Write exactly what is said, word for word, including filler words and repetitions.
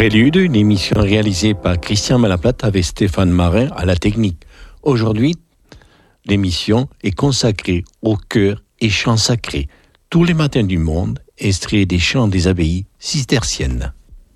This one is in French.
Prélude, une émission réalisée par Christian Malaplate avec Stéphane Marin à la technique. Aujourd'hui, l'émission est consacrée au chœur et chants sacrés, tous les matins du monde, extraits des chants des abbayes cisterciennes.